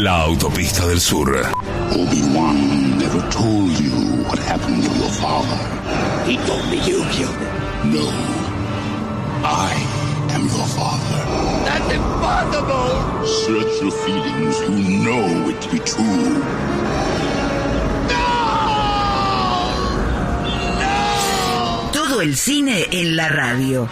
La autopista del sur. Obi-Wan never told you what happened to your father. He told me you killed him. No. I am your father. That's impossible! Search your feelings. You know it to be true. Todo el cine en la radio.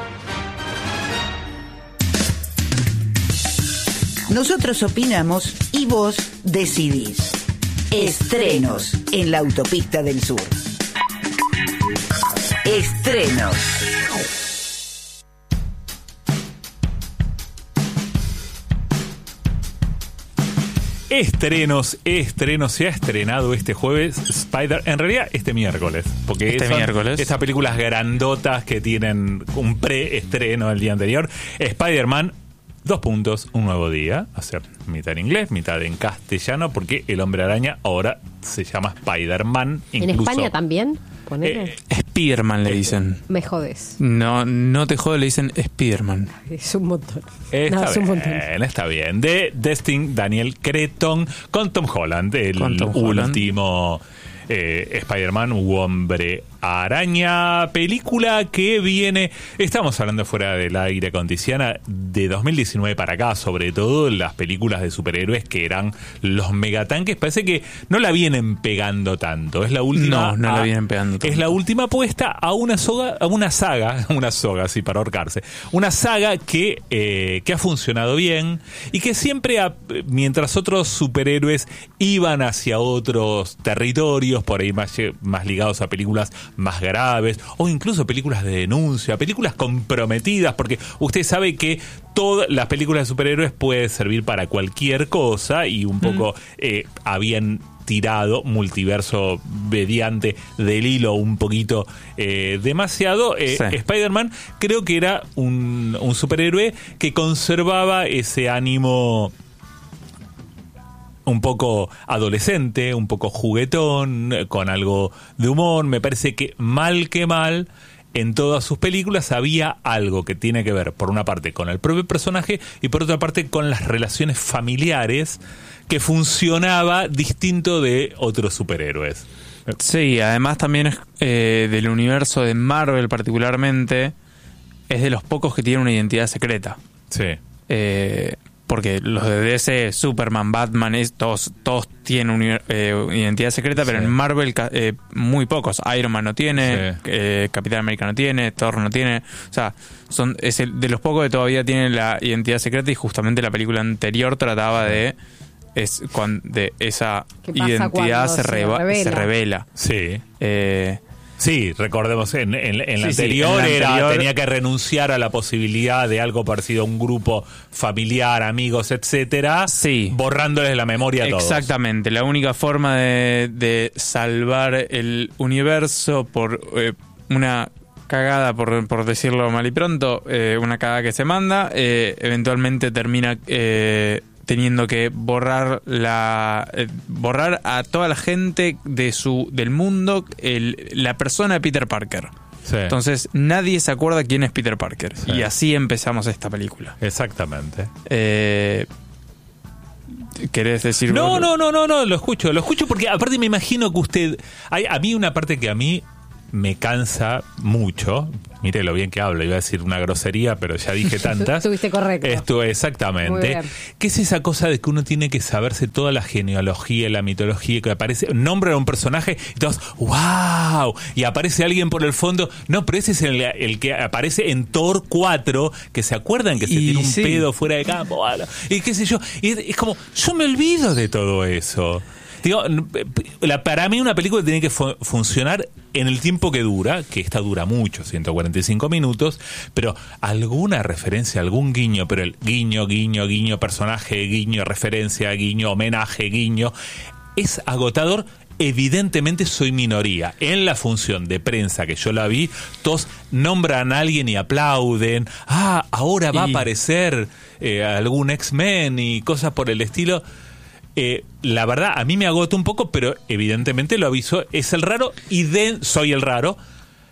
Nosotros opinamos y vos decidís. Estrenos en la autopista del sur. Estrenos. Estrenos. Se ha estrenado este jueves en realidad este miércoles, porque estas películas grandotas que tienen un preestreno el día anterior. Spider-Man, un nuevo día, hacer mitad en inglés, mitad en castellano, porque el Hombre Araña ahora se llama Spider-Man. ¿En España también? Spider-Man le dicen. Me jodes. No te jodes, le dicen Spider-Man. Es un montón. Está bien. De Destin Daniel Cretton con Tom Holland, último Spider-Man u Hombre Araña, película que viene, estamos hablando fuera del aire con Tiziana, de 2019 para acá, sobre todo las películas de superhéroes que eran los megatanques, parece que no la vienen pegando tanto, es la última. No la vienen pegando tanto. Es la última apuesta a una saga, sí, para ahorcarse, una saga que ha funcionado bien y que siempre, mientras otros superhéroes iban hacia otros territorios, por ahí más ligados a películas más graves, o incluso películas de denuncia, películas comprometidas, porque usted sabe que todas las películas de superhéroes pueden servir para cualquier cosa, y un poco habían tirado multiverso mediante del hilo un poquito demasiado. Sí. Spider-Man creo que era un superhéroe que conservaba ese ánimo un poco adolescente, un poco juguetón, con algo de humor. Me parece que mal, en todas sus películas había algo que tiene que ver, por una parte, con el propio personaje y por otra parte con las relaciones familiares, que funcionaba distinto de otros superhéroes. Sí, además también es del universo de Marvel particularmente, es de los pocos que tiene una identidad secreta. Sí. Porque los de DC, Superman, Batman, todos tienen una identidad secreta, pero en Marvel muy pocos. Iron Man no tiene, Capitán América no tiene, Thor no tiene. O sea, es de los pocos que todavía tienen la identidad secreta, y justamente la película anterior trataba de esa identidad se revela. Sí. Sí, recordemos, en la anterior tenía que renunciar a la posibilidad de algo parecido a un grupo familiar, amigos, etcétera, borrándoles la memoria a todos. Exactamente, la única forma de salvar el universo por una cagada, por decirlo mal y pronto, una cagada que se manda, eventualmente termina teniendo que borrar a toda la gente del mundo, la persona de Peter Parker. Sí. Entonces nadie se acuerda quién es Peter Parker. Sí. Y así empezamos esta película. Exactamente. ¿Querés decir? No, lo escucho porque aparte me imagino que usted... a mí una parte que a mí me cansa mucho. Mire lo bien que hablo, iba a decir una grosería, pero ya dije tantas. Estuviste correcto. Esto, exactamente. ¿Qué es esa cosa de que uno tiene que saberse toda la genealogía, la mitología, que aparece, nombra a un personaje y todos, ¡wow! Y aparece alguien por el fondo. No, pero ese es el que aparece en Thor 4, que se acuerdan que se tiene un pedo fuera de campo. Y qué sé yo. Y es como, yo me olvido de todo eso. Digo, para mí una película tiene que funcionar en el tiempo que dura, que esta dura mucho, 145 minutos, pero alguna referencia, algún guiño, pero el guiño, personaje, guiño, referencia, guiño, homenaje, guiño, es agotador. Evidentemente soy minoría. En la función de prensa que yo la vi, todos nombran a alguien y aplauden. Ahora va a aparecer algún X-Men y cosas por el estilo. La verdad, a mí me agota un poco, pero evidentemente lo aviso, es el raro, y soy el raro.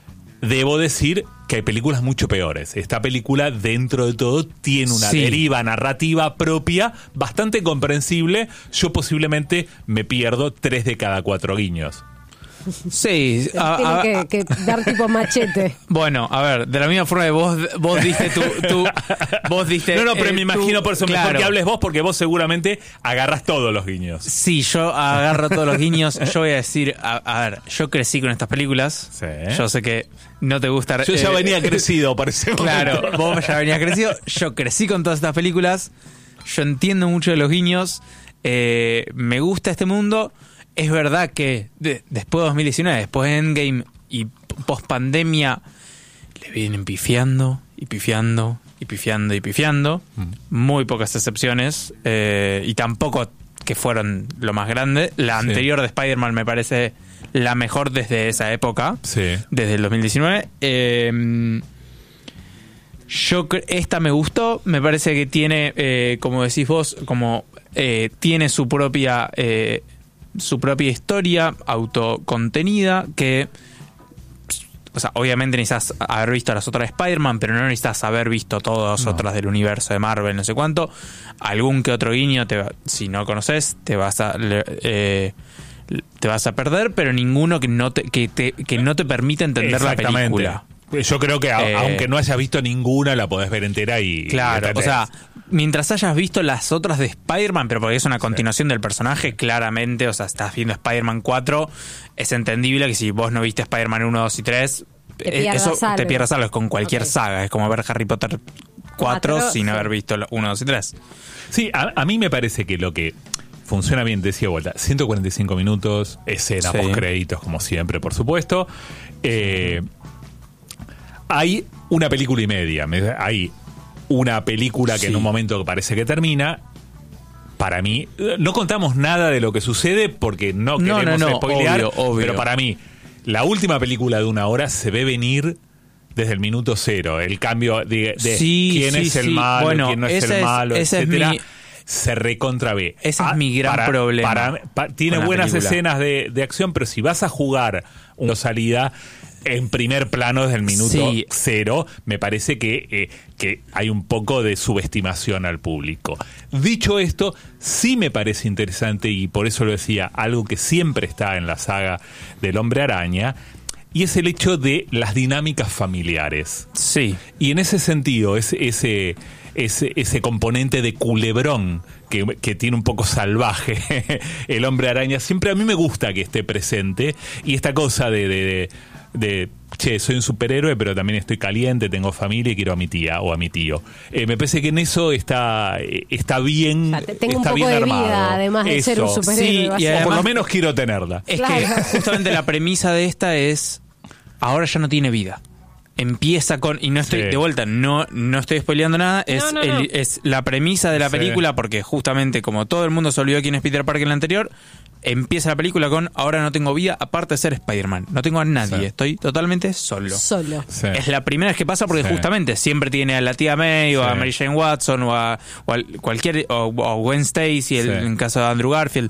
Debo decir que hay películas mucho peores. Esta película, dentro de todo, tiene una deriva narrativa propia bastante comprensible. Yo posiblemente me pierdo 3 de cada 4 guiños. Sí. Tiene que dar tipo machete. Bueno, a ver, de la misma forma que vos diste vos diste... No, pero me imagino por eso claro. mejor que hables vos, porque vos seguramente agarras todos los guiños. Sí, yo agarro todos los guiños. Yo voy a decir, a ver, yo crecí con estas películas. Sí. Yo sé que no te gusta... Yo ya venía crecido, parece. Claro, vos ya venías crecido. Yo crecí con todas estas películas. Yo entiendo mucho de los guiños. Me gusta este mundo. Es verdad que después de 2019, después de Endgame y post pandemia, le vienen pifiando y pifiando y pifiando y pifiando. Muy pocas excepciones. Y tampoco que fueron lo más grande. La anterior de Spider-Man me parece la mejor desde esa época. Sí. Desde el 2019. Esta me gustó. Me parece que tiene, como decís vos, tiene su propia historia autocontenida que, o sea, obviamente necesitas haber visto las otras Spider-Man, pero no necesitas haber visto todas las otras del universo de Marvel, no sé cuánto. Algún que otro guiño, si no conoces, te vas a perder, pero ninguno que no te permita entender la película. Yo creo que aunque no hayas visto ninguna, la podés ver entera y... Claro, o sea, mientras hayas visto las otras de Spider-Man, pero porque es una continuación del personaje, claramente, o sea, estás viendo Spider-Man 4, es entendible que si vos no viste Spider-Man 1, 2 y 3, te pierdas algo. Es con cualquier saga, es como ver Harry Potter 4 sin haber visto 1, 2 y 3. Sí, a mí me parece que lo que funciona bien, decía vuelta, 145 minutos, escena post-créditos, como siempre, por supuesto. Hay una película y media, hay una película que en un momento parece que termina. Para mí, no contamos nada de lo que sucede porque no queremos spoilear, obvio. Pero para mí, la última película de 1 hora se ve venir desde el minuto 0. El cambio de quién es el malo, quién no es el malo, etcétera. Se recontravé. Ese es mi gran problema. Tiene buenas escenas de acción, pero si vas a jugar una salida en primer plano desde el minuto 0, me parece que hay un poco de subestimación al público. Dicho esto, sí me parece interesante, y por eso lo decía, algo que siempre está en la saga del Hombre Araña, y es el hecho de las dinámicas familiares. Sí. Y en ese sentido, ese componente de culebrón que tiene un poco salvaje el Hombre Araña, siempre a mí me gusta que esté presente, y esta cosa de che, soy un superhéroe, pero también estoy caliente, tengo familia y quiero a mi tía o a mi tío. Me parece que en eso está bien, o sea, tengo está un poco bien de armado. Vida, además de ser un superhéroe. Sí, o por lo menos quiero tenerla. Es que justamente la premisa de esta es, ahora ya no tiene vida. Empieza con, y no estoy de vuelta, no estoy spoileando nada, es la premisa de la película, porque justamente como todo el mundo se olvidó quién es Peter Parker en la anterior, empieza la película con, ahora no tengo vida, aparte de ser Spider-Man, no tengo a nadie, estoy totalmente solo. Sí. Es la primera vez que pasa porque justamente siempre tiene a la tía May o a Mary Jane Watson o a cualquier, o Gwen Stacy, en caso de Andrew Garfield,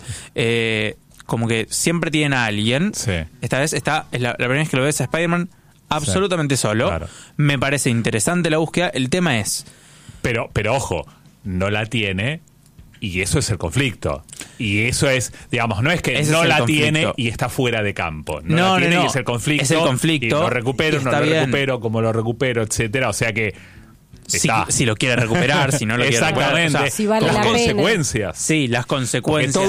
como que siempre tienen a alguien. Esta vez es la primera vez que lo ves a Spider-Man absolutamente solo. Claro. Me parece interesante la búsqueda. El tema es... Pero ojo, no la tiene, y eso es el conflicto. Y eso es, digamos, no es que no la tiene y está fuera de campo. No la tiene y es el conflicto. Es el conflicto. Y lo recupero, no lo recupero, como lo recupero, etcétera. O sea que... Si lo quiere recuperar, si no lo quiere recuperar. Exactamente. Si vale las la consecuencias. Sí, las consecuencias.